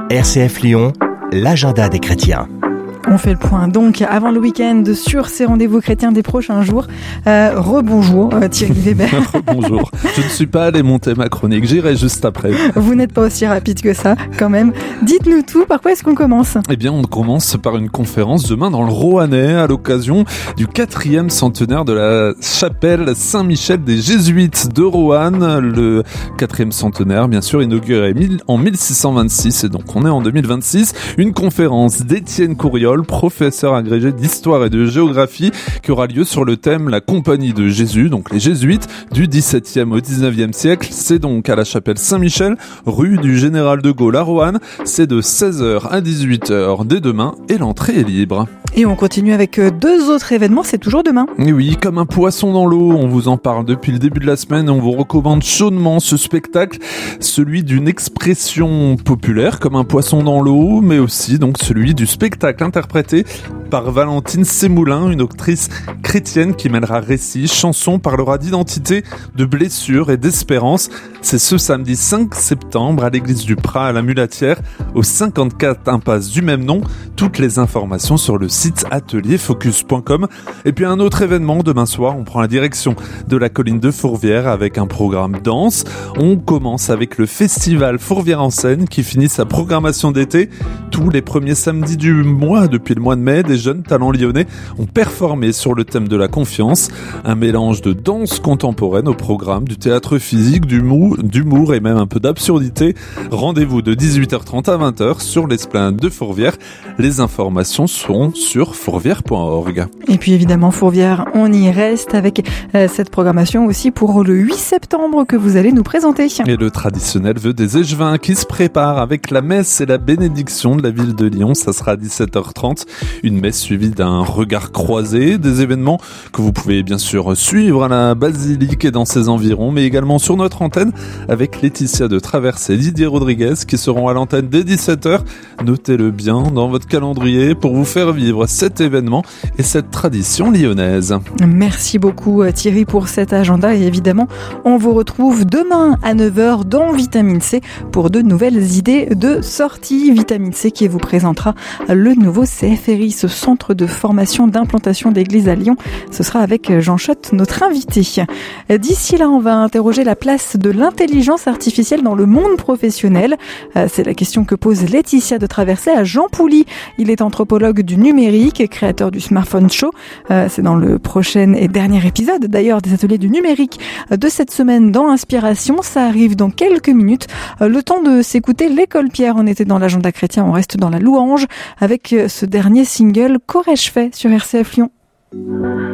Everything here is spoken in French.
RCF Lyon, l'agenda des chrétiens. On fait le point donc avant le week-end sur ces rendez-vous chrétiens des prochains jours. Rebonjour Thierry Weber. Bonjour. Je ne suis pas allé monter ma chronique, j'irai juste après. Vous n'êtes pas aussi rapide que ça quand même. Dites-nous tout, par quoi est-ce qu'on commence ? Eh bien on commence par une conférence demain dans le Roannais à l'occasion du 4e centenaire de la chapelle Saint-Michel des Jésuites de Roanne. Le 4e centenaire bien sûr inauguré en 1626 et donc on est en 2026. Une conférence d'Étienne Courriol, professeur agrégé d'histoire et de géographie, qui aura lieu sur le thème La Compagnie de Jésus, donc les Jésuites, du XVIIe au XIXe siècle. C'est donc à la chapelle Saint-Michel, rue du Général de Gaulle à Roanne. C'est de 16h à 18h dès demain et l'entrée est libre. Et on continue avec deux autres événements, c'est toujours demain. Et oui, comme un poisson dans l'eau, on vous en parle depuis le début de la semaine et on vous recommande chaudement ce spectacle, celui d'une expression populaire comme un poisson dans l'eau, mais aussi donc celui du spectacle interprété par Valentine Sémoulin, une autrice chrétienne qui mêlera récits, chansons, parlera d'identité, de blessures et d'espérance. C'est ce samedi 5 septembre à l'église du Prat à la Mulatière, au 54 impasse du même nom. Toutes les informations sur le site atelierfocus.com. Et puis un autre événement, demain soir, on prend la direction de la colline de Fourvière avec un programme danse. On commence avec le festival Fourvière en scène qui finit sa programmation d'été. Tous les premiers samedis du mois, depuis le mois de mai, des jeunes talents lyonnais ont performé sur le thème de la confiance. Un mélange de danse contemporaine au programme, du théâtre physique, d'humour et même un peu d'absurdité. Rendez-vous de 18h30 à 20h sur l'esplanade de Fourvière. Les informations sont sur fourvière.org. Et puis évidemment Fourvière, on y reste avec cette programmation aussi pour le 8 septembre que vous allez nous présenter. Et le traditionnel vœu des échevins qui se prépare avec la messe et la bénédiction de la ville de Lyon. Ça sera à 17h30. Une messe suivie d'un regard croisé, des événements que vous pouvez bien sûr suivre à la basilique et dans ses environs, mais également sur notre antenne avec Laetitia de Traversée et Didier Rodriguez qui seront à l'antenne dès 17h. Notez-le bien dans votre calendrier pour vous faire vivre cet événement et cette tradition lyonnaise. Merci beaucoup Thierry pour cet agenda et évidemment on vous retrouve demain à 9h dans Vitamine C pour de nouvelles idées de sortie. Vitamine C qui vous présentera le nouveau CFRI, ce centre de formation d'implantation d'église à Lyon. Ce sera avec Jean Schott, notre invité. D'ici là, on va interroger la place de l'intelligence artificielle dans le monde professionnel. C'est la question que pose Laetitia de Traversée à Jean Pouly. Il est anthropologue du numérique, créateur du Smartphone Show. C'est dans le prochain et dernier épisode d'ailleurs des ateliers du numérique de cette semaine dans Inspiration. Ça arrive dans quelques minutes. Le temps de s'écouter l'École Pierre. On était dans l'agenda chrétien, on reste dans la louange avec ce dernier single Qu'aurais-je fait sur RCF Lyon.